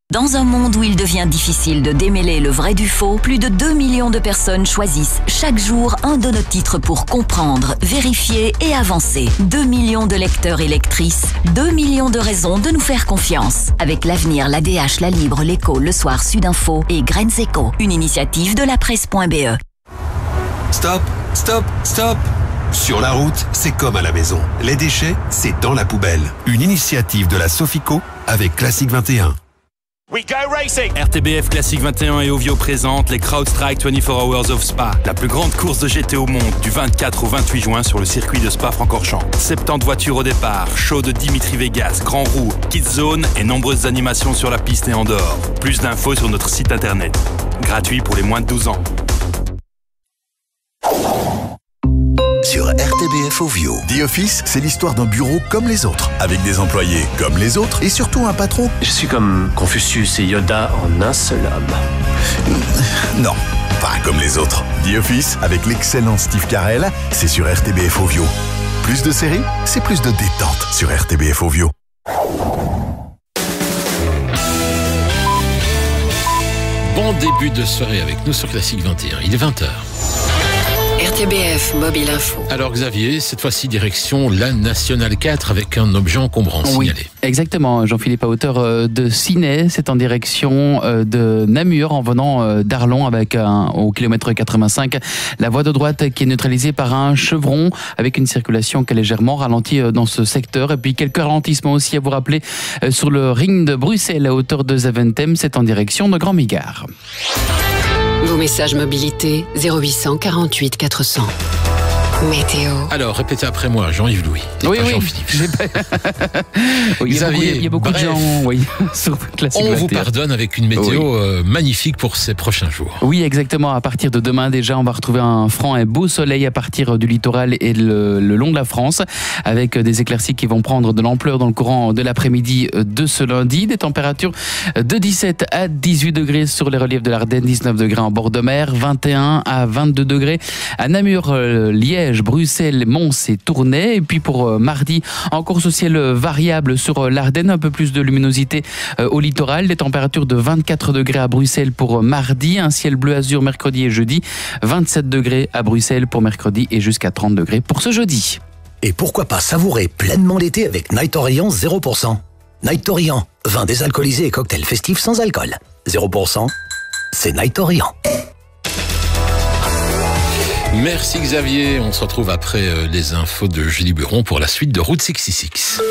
Dans un monde où il devient difficile de démêler le vrai du faux, plus de 2 millions de personnes choisissent chaque jour un de nos titres pour comprendre, vérifier et avancer. 2 millions de lecteurs et lectrices, 2 millions de raisons de nous faire confiance. Avec l'Avenir, l'ADH, La Libre, l'Écho, Le Soir, Sudinfo et Graines Éco, une initiative de la presse.be. Stop, stop, stop! Sur la route, c'est comme à la maison. Les déchets, c'est dans la poubelle. Une initiative de la Sofico avec Classique 21. We go racing. RTBF Classique 21 et Ovio présente les CrowdStrike 24 Hours of Spa, la plus grande course de GT au monde, du 24 au 28 juin sur le circuit de Spa-Francorchamps. 70 voitures au départ, show de Dimitri Vegas, Grand Roue, Kids Zone et nombreuses animations sur la piste et en dehors. Plus d'infos sur notre site internet. Gratuit pour les moins de 12 ans. Sur RTBF Ovio. The Office, c'est l'histoire d'un bureau comme les autres, avec des employés comme les autres et surtout un patron. Je suis comme Confucius et Yoda en un seul homme. Non, pas comme les autres. The Office, avec l'excellent Steve Carell, c'est sur RTBF Ovio. Plus de séries, c'est plus de détente sur RTBF Ovio. Bon début de soirée avec nous sur Classique 21. Il est 20h. RTBF Mobile Info. Alors Xavier, cette fois-ci direction la Nationale 4 avec un objet encombrant signalé. Exactement, Jean-Philippe, à hauteur de Ciney, c'est en direction de Namur en venant d'Arlon avec au kilomètre 85 la voie de droite qui est neutralisée par un chevron avec une circulation qui est légèrement ralentie dans ce secteur et puis quelques ralentissements aussi à vous rappeler sur le ring de Bruxelles à hauteur de Zaventem, c'est en direction de Grand Migard. Vos messages mobilité 0800 48 400. Météo. Alors, répétez après moi, Jean-Yves Louis. Oui, Jean-Philippe. Il y a beaucoup de gens, oui, sur Classique 21. On vous pardonne avec une météo magnifique pour ces prochains jours. Oui, exactement. À partir de demain, déjà, on va retrouver un franc et beau soleil à partir du littoral et le long de la France, avec des éclaircies qui vont prendre de l'ampleur dans le courant de l'après-midi de ce lundi. Des températures de 17 à 18 degrés sur les reliefs de l'Ardenne, 19 degrés en bord de mer, 21 à 22 degrés à Namur, Liège, Bruxelles, Mons et Tournai. Et puis pour mardi, encore ce ciel variable sur l'Ardenne, un peu plus de luminosité au littoral, des températures de 24 degrés à Bruxelles pour mardi, un ciel bleu azur mercredi et jeudi, 27 degrés à Bruxelles pour mercredi et jusqu'à 30 degrés pour ce jeudi. Et pourquoi pas savourer pleinement l'été avec Night Orient 0%. Night Orient, vin désalcoolisé et cocktail festif sans alcool. 0%, c'est Night Orient. Merci Xavier, on se retrouve après les infos de Julie Buron pour la suite de Route 66.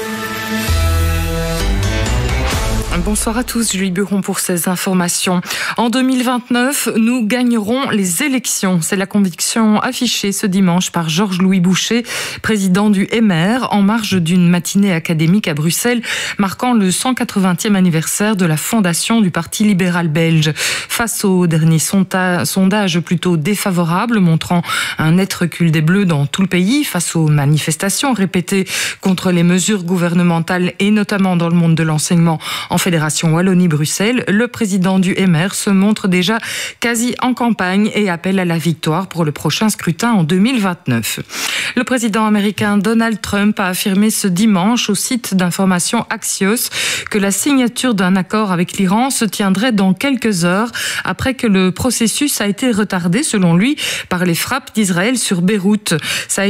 Bonsoir à tous, Julie Buron pour ces informations. En 2029, nous gagnerons les élections. C'est la conviction affichée ce dimanche par Georges-Louis Boucher, président du MR, en marge d'une matinée académique à Bruxelles, marquant le 180e anniversaire de la fondation du Parti libéral belge. Face au dernier sondage plutôt défavorable, montrant un net recul des Bleus dans tout le pays, face aux manifestations répétées contre les mesures gouvernementales et notamment dans le monde de l'enseignement en Fédération Wallonie-Bruxelles, le président du MR se montre déjà quasi en campagne et appelle à la victoire pour le prochain scrutin en 2029. Le président américain Donald Trump a affirmé ce dimanche au site d'information Axios que la signature d'un accord avec l'Iran se tiendrait dans quelques heures après que le processus a été retardé, selon lui, par les frappes d'Israël sur Beyrouth. Ça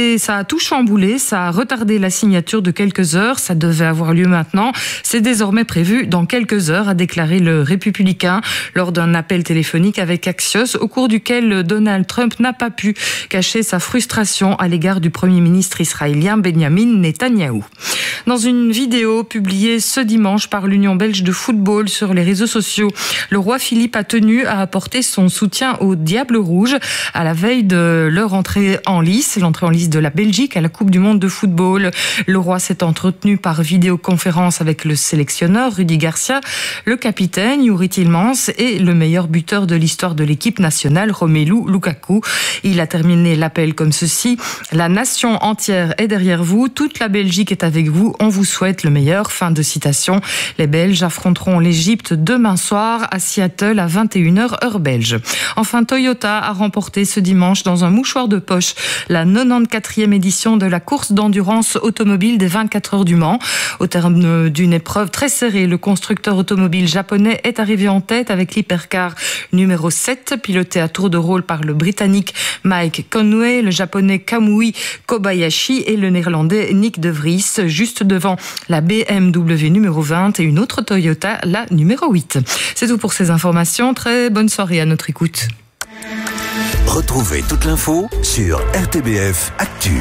a tout chamboulé, ça a retardé la signature de quelques heures, ça devait avoir lieu maintenant, c'est désormais prévu dans quelques heures, a déclaré le républicain lors d'un appel téléphonique avec Axios, au cours duquel Donald Trump n'a pas pu cacher sa frustration à l'égard du Premier ministre israélien Benjamin Netanyahou. Dans une vidéo publiée ce dimanche par l'Union belge de football sur les réseaux sociaux, le roi Philippe a tenu à apporter son soutien aux Diables Rouges à la veille de leur entrée en lice, l'entrée en lice de la Belgique à la Coupe du Monde de football. Le roi s'est entretenu par vidéoconférence avec le sélectionneur Rudi Garcia, le capitaine Youri Tillmans et le meilleur buteur de l'histoire de l'équipe nationale, Romelu Lukaku. Il a terminé l'appel comme ceci: la nation entière est derrière vous, toute la Belgique est avec vous, on vous souhaite le meilleur. Fin de citation. Les Belges affronteront l'Égypte demain soir à Seattle à 21h heure belge. Enfin, Toyota a remporté ce dimanche dans un mouchoir de poche la 94e édition de la course d'endurance automobile des 24 heures du Mans. Au terme d'une épreuve très serrée, soirée, le constructeur automobile japonais est arrivé en tête avec l'hypercar numéro 7, piloté à tour de rôle par le Britannique Mike Conway, le Japonais Kamui Kobayashi et le Néerlandais Nick de Vries, juste devant la BMW numéro 20 et une autre Toyota, la numéro 8. C'est tout pour ces informations. Très bonne soirée à notre écoute. Retrouvez toute l'info sur RTBF Actu.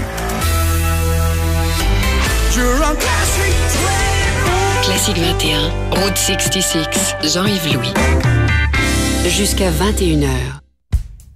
Classique 21, route 66, Jean-Yves Louis. Jusqu'à 21h.